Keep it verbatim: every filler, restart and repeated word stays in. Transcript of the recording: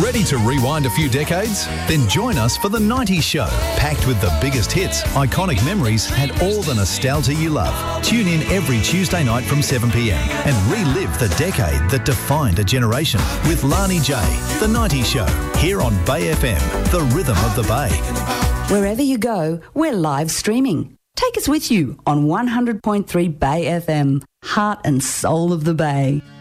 Ready to rewind a few decades? Then join us for The nineties Show, packed with the biggest hits, iconic memories and all the nostalgia you love. Tune in every Tuesday night from seven p m and relive the decade that defined a generation with Lani J. The nineties Show, here on Bay F M, the rhythm of the Bay. Wherever you go, we're live streaming. Take us with you on one hundred point three Bay F M, heart and soul of the Bay.